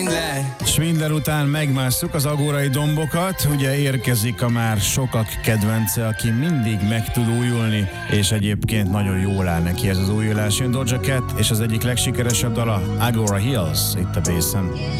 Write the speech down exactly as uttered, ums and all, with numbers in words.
Schwindler után megmásszuk az agórai dombokat, ugye érkezik a már sokak kedvence, aki mindig meg tud újulni, és egyébként nagyon jól áll neki ez az újulás. Jön Doja Cat, és az egyik legsikeresebb dala Agora Hills, itt a Baszen.